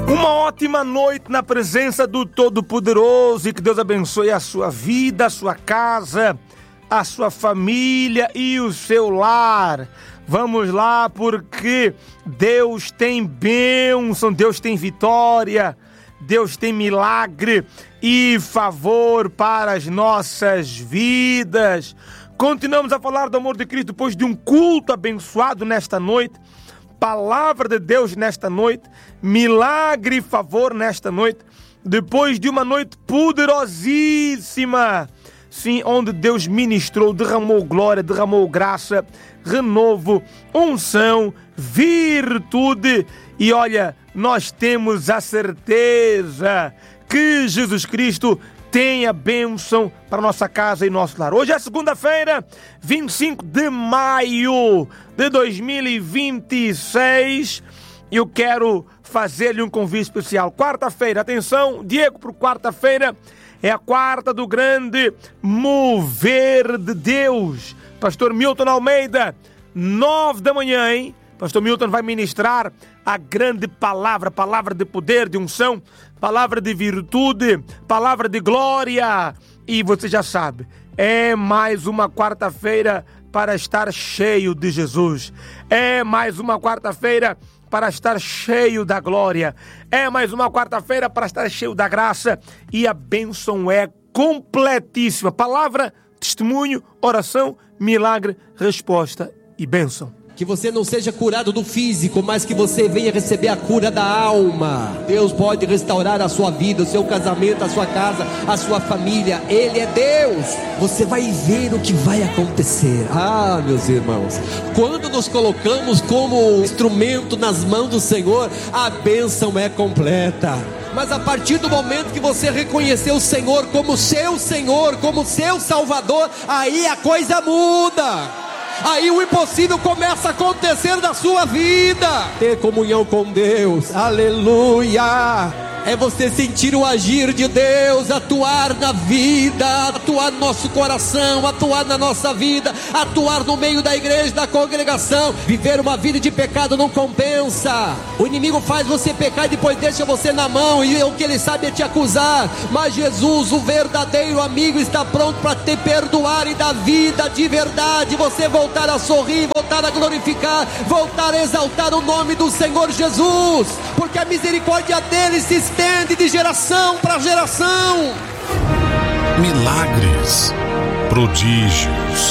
Uma ótima noite na presença do Todo-Poderoso e que Deus abençoe a sua vida, a sua casa, a sua família e o seu lar. Vamos lá, porque Deus tem bênção, Deus tem vitória, Deus tem milagre e favor para as nossas vidas. Continuamos a falar do amor de Cristo depois de um culto abençoado nesta noite. Palavra de Deus nesta noite, milagre e favor nesta noite, depois de uma noite poderosíssima, sim, onde Deus ministrou, derramou glória, derramou graça, renovo, unção, virtude, e olha, nós temos a certeza que Jesus Cristo tem a bênção para nossa casa e nosso lar. Hoje é segunda-feira, 25 de maio de 2026. Eu quero fazer-lhe um convite especial. Quarta-feira, atenção, Diego, para quarta-feira é a quarta do grande mover de Deus. Pastor Milton Almeida, 9 da manhã, hein? Pastor Milton vai ministrar a grande palavra, palavra de poder, de unção, palavra de virtude, palavra de glória. E você já sabe, é mais uma quarta-feira para estar cheio de Jesus. É mais uma quarta-feira para estar cheio da glória. É mais uma quarta-feira para estar cheio da graça. E a bênção é completíssima. Palavra, testemunho, oração, milagre, resposta e bênção. Que você não seja curado do físico, mas que você venha receber a cura da alma. Deus pode restaurar a sua vida, o seu casamento, a sua casa, a sua família. Ele é Deus. Você vai ver o que vai acontecer. Ah, meus irmãos, quando nos colocamos como instrumento nas mãos do Senhor, a bênção é completa. Mas a partir do momento que você reconhecer o Senhor, como seu Salvador, aí a coisa muda. Aí o impossível começa a acontecer na sua vida. Ter comunhão com Deus, aleluia. É você sentir o agir de Deus, atuar na vida, atuar no nosso coração, atuar na nossa vida, atuar no meio da igreja, da congregação. Viver uma vida de pecado não compensa. O inimigo faz você pecar e depois deixa você na mão, e o que ele sabe é te acusar. Mas Jesus, o verdadeiro amigo, está pronto para te perdoar e dar vida de verdade. Você voltar a sorrir, voltar a glorificar, voltar a exaltar o nome do Senhor Jesus, porque a misericórdia dele se estende de geração para geração. Milagres, prodígios,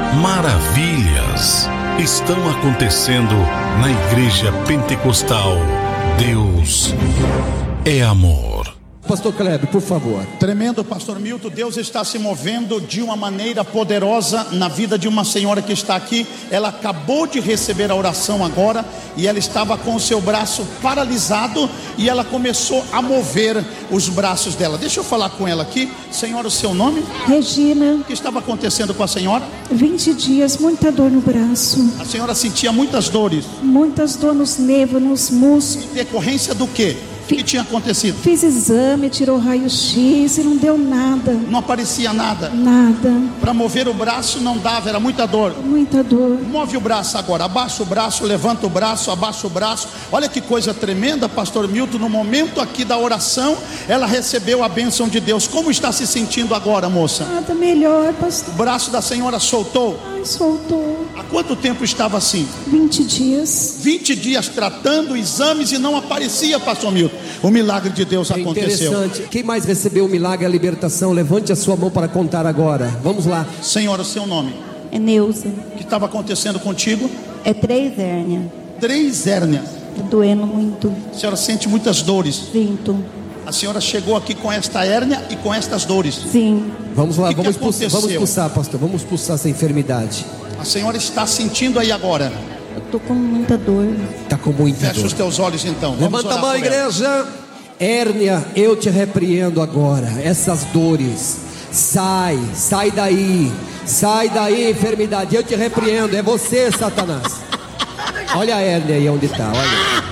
maravilhas estão acontecendo na Igreja Pentecostal. Deus é amor. Pastor Kleber, por favor. Tremendo, pastor Milton. Deus está se movendo de uma maneira poderosa na vida de uma senhora que está aqui. Ela acabou de receber a oração agora, e ela estava com o seu braço paralisado, e ela começou a mover os braços dela. Deixa eu falar com ela aqui. Senhora, o seu nome? Regina. O que estava acontecendo com a senhora? 20 dias, muita dor no braço. A senhora sentia muitas dores? Muitas dores nos nervos, nos músculos. Em decorrência do quê? O que tinha acontecido? Fiz exame, tirou raio-x e não deu nada. Não aparecia nada? Nada. Para mover o braço não dava, era muita dor. Muita dor. Move o braço agora, abaixa o braço, levanta o braço, abaixa o braço. Olha que coisa tremenda, pastor Milton. No momento aqui da oração, ela recebeu a bênção de Deus. Como está se sentindo agora, moça? Nada melhor, pastor. O braço da senhora soltou? Ai, soltou. Há quanto tempo estava assim? 20 dias. 20 dias tratando exames e não aparecia, pastor Milton. O milagre de Deus aconteceu. Interessante. Quem mais recebeu o milagre, a libertação? Levante a sua mão para contar agora. Vamos lá. Senhora, o seu nome? É Neuza. O que estava acontecendo contigo? É 3 hérnias. 3 hérnias. Tá doendo muito. A senhora sente muitas dores? Sinto. A senhora chegou aqui com esta hérnia e com estas dores? Sim. Vamos lá, O que vamos aconteceu? expulsar, pastor. Vamos expulsar essa enfermidade. A senhora está sentindo aí agora? Eu tô com muita dor. Está com muita Fecha dor. os teus olhos então. Vamos Levanta a orar mão, por ela. igreja. Hérnia, eu te repreendo agora. Essas dores, sai daí, enfermidade. Eu te repreendo, é você, Satanás. Olha a hérnia aí onde está, olha.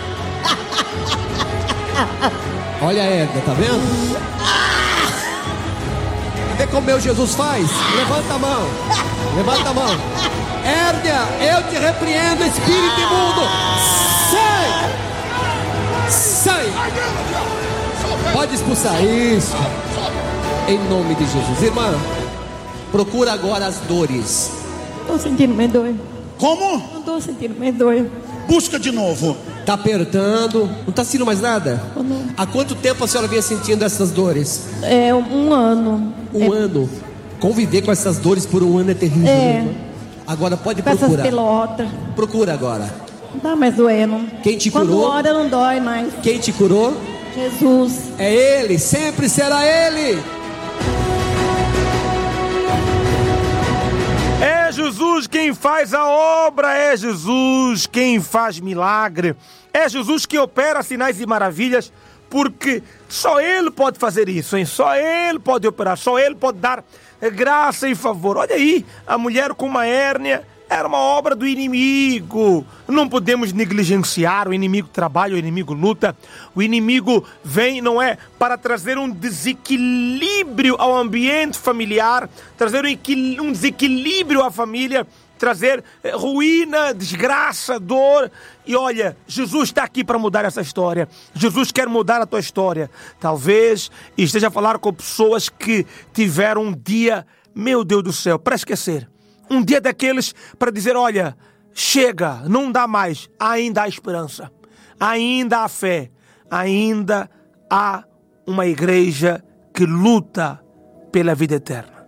Olha a hérnia, tá vendo? Vê como meu Jesus faz? Levanta a mão. Levanta a mão. Hérnia, eu te repreendo, espírito imundo. Sai! Sai! Pode expulsar isso. Em nome de Jesus. Irmã, procura agora as dores. Tô sentindo mais dor. Como? Não tô sentindo mais dor. Busca de novo. Tá apertando. Não tá sentindo mais nada? Não. Há quanto tempo a senhora vinha sentindo essas dores? É 1 ano. Um ano. Conviver com essas dores por 1 ano é terrível. É. Irmã. Agora pode Com essas procurar. pelotas. Procura agora. Não tá mais doendo. Quem te Quando curou? ora não dói mais. Quem te curou? Jesus. É Ele. Sempre será Ele. É Jesus quem faz a obra, é Jesus quem faz milagre, é Jesus que opera sinais e maravilhas, porque só Ele pode fazer isso, hein? Só Ele pode operar, só Ele pode dar graça e favor. Olha aí, a mulher com uma hérnia era uma obra do inimigo. Não podemos negligenciar. O inimigo trabalha, o inimigo luta. O inimigo vem, não é, para trazer um desequilíbrio ao ambiente familiar, trazer um desequilíbrio à família, trazer ruína, desgraça, dor. E olha, Jesus está aqui para mudar essa história. Jesus quer mudar a tua história. Talvez esteja a falar com pessoas que tiveram um dia, meu Deus do céu, para esquecer. Um dia daqueles para dizer, olha, chega, não dá mais. Ainda há esperança, ainda há fé, ainda há uma igreja que luta pela vida eterna.